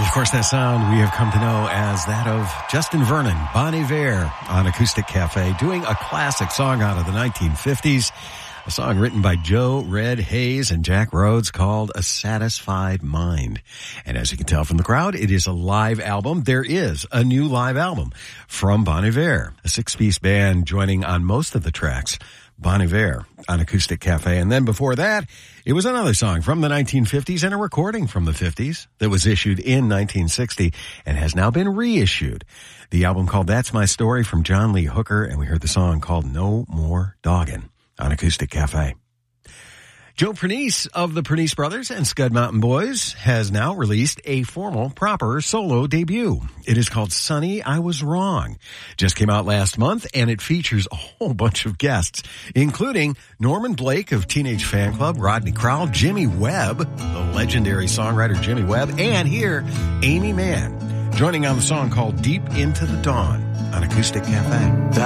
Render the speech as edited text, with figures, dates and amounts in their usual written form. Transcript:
Of course, that sound we have come to know as that of Justin Vernon, Bon Iver on Acoustic Cafe, doing a classic song out of the 1950s, a song written by Joe Red Hayes and Jack Rhodes called A Satisfied Mind. And as you can tell from the crowd, it is a live album. There is a new live album from Bon Iver, a 6-piece band joining on most of the tracks. Bon Iver on Acoustic Cafe. And then before that, it was another song from the 1950s and a recording from the 50s that was issued in 1960 and has now been reissued. The album called That's My Story from John Lee Hooker, and we heard the song called No More Doggin' on Acoustic Cafe. Joe Pernice of the Pernice Brothers and Scud Mountain Boys has now released a formal, proper solo debut. It is called Sonny, I Was Wrong. Just came out last month, and it features a whole bunch of guests, including Norman Blake of Teenage Fan Club, Rodney Crowell, Jimmy Webb, the legendary songwriter Jimmy Webb, and here, Amy Mann, joining on the song called Deep Into the Dawn on Acoustic Cafe.